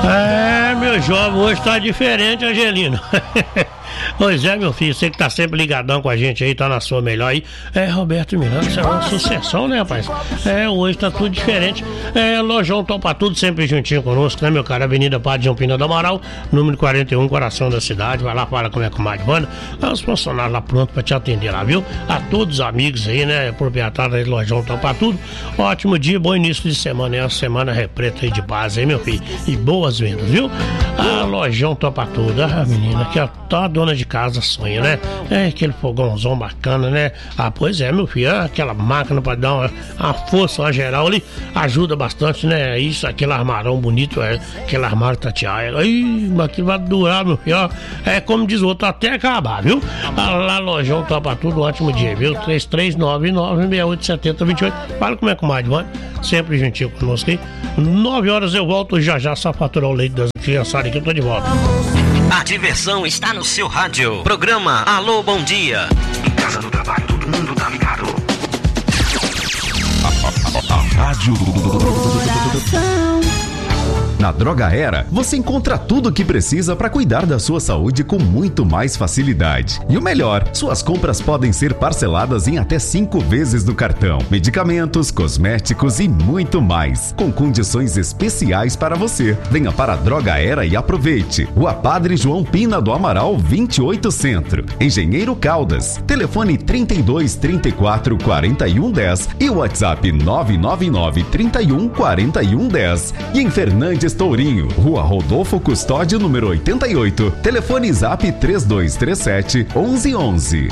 Meu jovem, hoje tá diferente, Angelino. Pois é, meu filho, você que tá sempre ligadão com a gente aí, tá na sua melhor aí. Roberto Miranda, isso é uma sucessão, né, rapaz? Hoje tá tudo diferente. Lojão Topa Tudo, sempre juntinho conosco, né, meu cara? Avenida Padre João Pina do Amaral, número 41, coração da cidade. Vai lá, fala como é que o Mário Banda. Os funcionários lá pronto pra te atender lá, viu? A todos os amigos aí, né, proprietários do Lojão Topa Tudo. Ótimo dia, bom início de semana, é uma semana repleta aí de paz, hein, meu filho? E boas vendas, viu? A Lojão Topa Tudo, a menina que tá a dona de casa sonha, né? Aquele fogãozão bacana, né? Pois é, meu filho, aquela máquina pra dar uma força, uma geral ali, ajuda bastante, né? Isso, aquele armarão bonito, aquele armário tateado. Mas aquilo vai durar, meu filho, como diz o outro, até acabar, viu? Lá, Lojão Topa Tudo, um ótimo dia, viu? 3399-6870-28. Fala como é que o Mário vai, sempre gentil conosco aí. 9 horas eu volto já, só faturar o leite das criançadas aqui, eu tô de volta. A diversão está no seu rádio. Programa Alô, bom dia. Em casa, no trabalho, todo mundo tá ligado. A rádio do coração. Na Droga Era, você encontra tudo o que precisa para cuidar da sua saúde com muito mais facilidade. E o melhor, suas compras podem ser parceladas em até 5 vezes no cartão. Medicamentos, cosméticos e muito mais, com condições especiais para você. Venha para a Droga Era e aproveite. Rua Padre João Pina do Amaral, 28 Centro. Engenheiro Caldas. Telefone 32 34 41 10 e o WhatsApp 999 31 41 10. E em Fernandes Tourinho, Rua Rodolfo Custódio, número 88. Telefone Zap 3237 1111.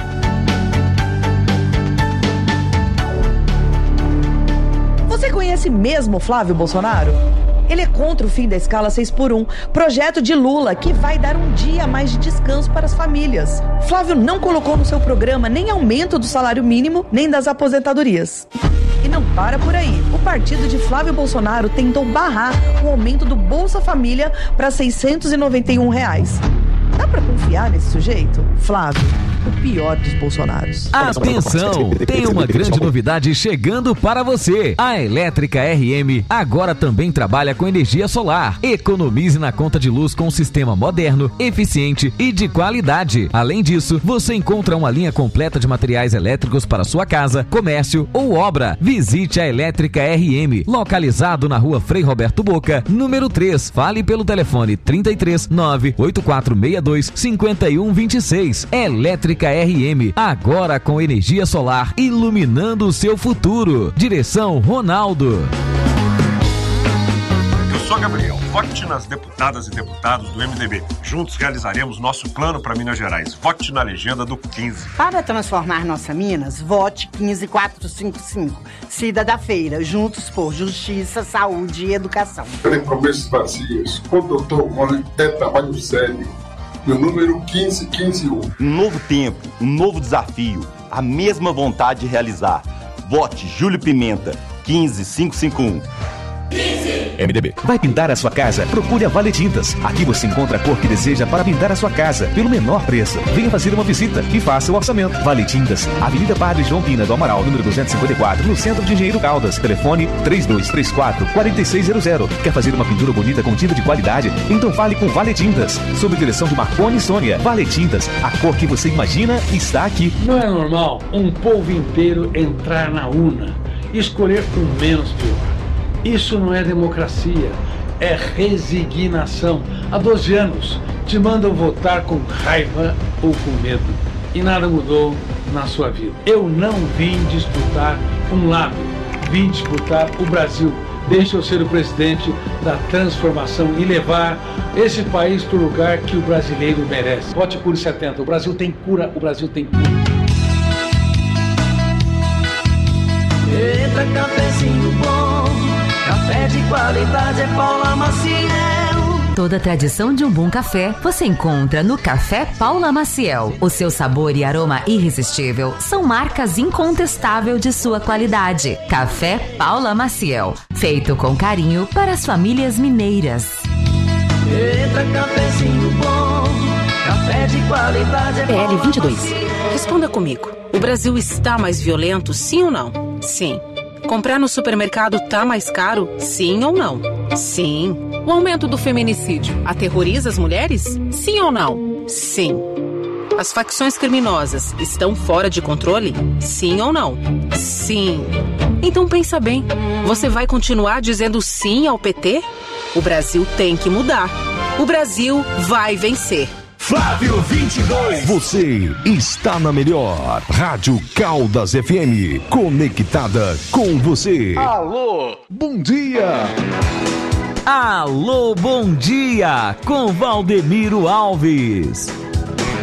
Você conhece mesmo Flávio Bolsonaro? Ele é contra o fim da escala 6x1, projeto de Lula que vai dar um dia a mais de descanso para as famílias. Flávio não colocou no seu programa nem aumento do salário mínimo, nem das aposentadorias. E não para por aí. O partido de Flávio Bolsonaro tentou barrar o aumento do Bolsa Família para R$ 691. Dá pra confiar nesse sujeito? Flávio, o pior dos Bolsonaros. Atenção! Tem uma grande novidade chegando para você. A Elétrica RM agora também trabalha com energia solar. Economize na conta de luz com um sistema moderno, eficiente e de qualidade. Além disso, você encontra uma linha completa de materiais elétricos para sua casa, comércio ou obra. Visite a Elétrica RM, localizado na Rua Frei Roberto Boca, número 3. Fale pelo telefone 33 98462 5126. Elétrica RM, agora com energia solar, iluminando o seu futuro. Direção Ronaldo. Eu sou Gabriel, vote nas deputadas e deputados do MDB. Juntos realizaremos nosso plano para Minas Gerais. Vote na legenda do 15. Para transformar nossa Minas, vote 15455. Cida da Feira, juntos por justiça, saúde e educação. Tem promessas vazias. Quando eu estou com trabalho sério. No número 1515. Um novo tempo, um novo desafio, a mesma vontade de realizar. Vote Júlio Pimenta, 15551. MDB. Vai pintar a sua casa? Procure a Vale Tintas. Aqui você encontra a cor que deseja para pintar a sua casa, pelo menor preço. Venha fazer uma visita e faça o orçamento. Vale Tintas, Avenida Padre João Pina do Amaral, número 254, no centro de Engenheiro Caldas. Telefone 3234-4600. Quer fazer uma pintura bonita com tinta de qualidade? Então fale com Vale Tintas. Sob direção de Marconi e Sônia. Vale Tintas, a cor que você imagina está aqui. Não é normal um povo inteiro entrar na urna e escolher com menos pior. Isso não é democracia, é resignação. Há 12 anos te mandam votar com raiva ou com medo e nada mudou na sua vida. Eu não vim disputar um lado, vim disputar o Brasil. Deixa eu ser o presidente da transformação e levar esse país para o lugar que o brasileiro merece. Vote Cure 70, o Brasil tem cura, o Brasil tem cura. Eita, cafezinho bom. Café de qualidade é Paula Maciel. Toda a tradição de um bom café você encontra no Café Paula Maciel. O seu sabor e aroma irresistível são marcas incontestáveis de sua qualidade. Café Paula Maciel, feito com carinho para as famílias mineiras. Eita, cafezinho bom. Café de qualidade é Paula PL22. Maciel. Responda comigo. O Brasil está mais violento, sim ou não? Sim. Comprar no supermercado tá mais caro? Sim ou não? Sim. O aumento do feminicídio aterroriza as mulheres? Sim ou não? Sim. As facções criminosas estão fora de controle? Sim ou não? Sim. Então pensa bem, você vai continuar dizendo sim ao PT? O Brasil tem que mudar. O Brasil vai vencer. Flávio 22. Você está na melhor Rádio Caldas FM, conectada com você. Alô, bom dia. Alô, bom dia, com Valdemiro Alves.